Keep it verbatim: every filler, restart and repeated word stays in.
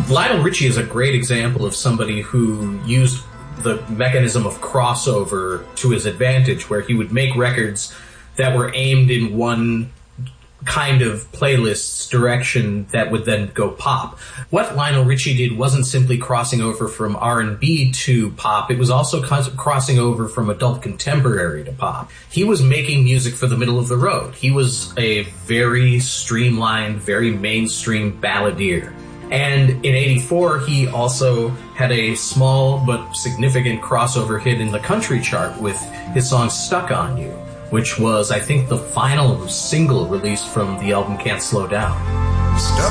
Lionel Richie is a great example of somebody who used the mechanism of crossover to his advantage, where he would make records that were aimed in one kind of playlist's direction that would then go pop. What Lionel Richie did wasn't simply crossing over from R and B to pop, it was also crossing over from adult contemporary to pop. He was making music for the middle of the road. He was a very streamlined, very mainstream balladeer. And in eighty-four, he also had a small but significant crossover hit in the country chart with his song Stuck on You, which was, I think, the final single released from the album Can't Slow Down. Stuck